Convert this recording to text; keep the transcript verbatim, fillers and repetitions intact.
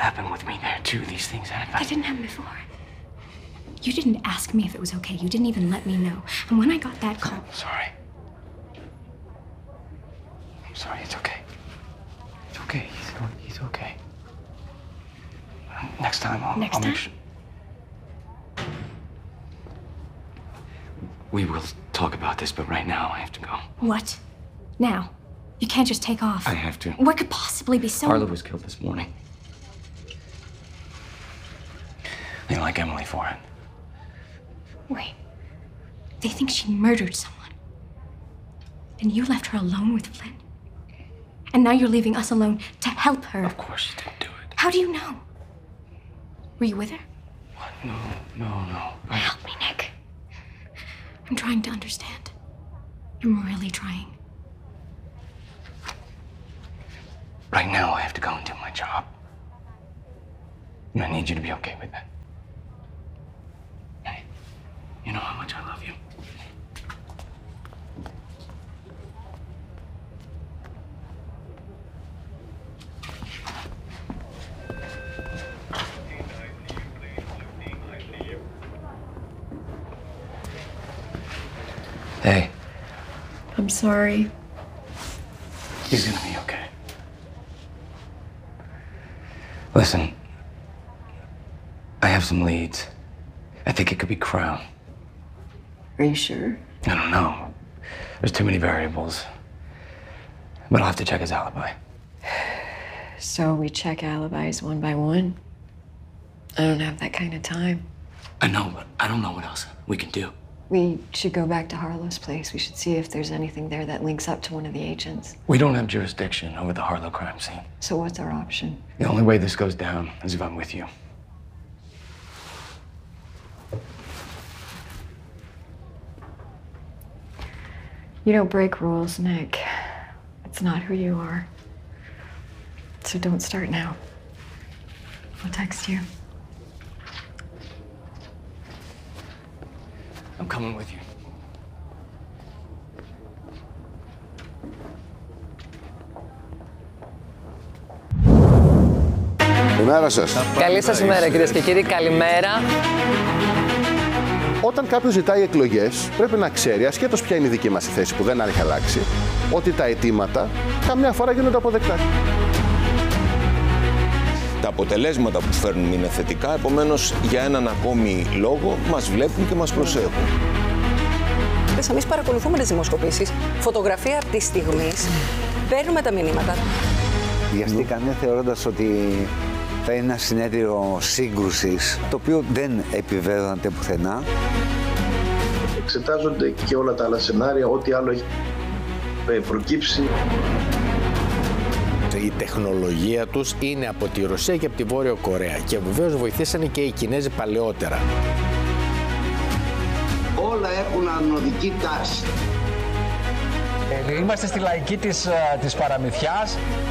happened with me there too. These things happen. That didn't happen before. You didn't ask me if it was okay. You didn't even let me know. And when I got that call... I'm sorry. I'm sorry. It's okay. It's okay. He's, he's okay. Next time, I'll, Next I'll time? make sure... We will talk about this, but right now I have to go. What? Now? You can't just take off. I have to. What could possibly be so... Harlow was killed this morning. They like Emily for it. Wait. They think she murdered someone. And you left her alone with Flynn? And now you're leaving us alone to help her. Of course she didn't do it. How do you know? Were you with her? What? No, no, no. I... Help me, Nick. I'm trying to understand. I'm really trying. Right now, I have to go and do my job. And I need you to be okay with that. Hey, you know how much I love you. Hey. I'm sorry. He's gonna be okay. Listen, I have some leads. I think it could be Crown. Are you sure? I don't know. There's too many variables. But I'll have to check his alibi. So we check alibis one by one? I don't have that kind of time. I know, but I don't know what else we can do. We should go back to Harlow's place. We should see if there's anything there that links up to one of the agents. We don't have jurisdiction over the Harlow crime scene. So what's our option? The only way this goes down is if I'm with you. You don't break rules, Nick. It's not who you are. So don't start now. I'll text you. I'm coming with you. Καλημέρα σας. Καλή σας ημέρα, κυρίες και κύριοι. Καλημέρα. Όταν κάποιος ζητάει εκλογές, πρέπει να ξέρει, ασχέτως ποια είναι η δική μας θέση που δεν έχει αλλάξει, ότι τα αιτήματα καμιά φορά γίνονται αποδεκτά. Τα αποτελέσματα που φέρνουν είναι θετικά, επομένως για έναν ακόμη λόγο μας βλέπουν και μας προσέχουν. Εμείς παρακολουθούμε τις δημοσκοπήσεις, φωτογραφία από τη στιγμή, παίρνουμε τα μηνύματα. Βιαστήκανε θεωρώντας ότι θα είναι ένα συνέδριο σύγκρουσης, το οποίο δεν επιβεβαιώνεται πουθενά. Εξετάζονται και όλα τα άλλα σενάρια, ό,τι άλλο έχει προκύψει. Η τεχνολογία τους είναι από τη Ρωσία και από τη Βόρεια Κορέα και βεβαίως βοηθήσανε και οι Κινέζοι παλαιότερα. Όλα έχουν ανωδική τάση. Ε, είμαστε στη λαϊκή της, της παραμυθιάς.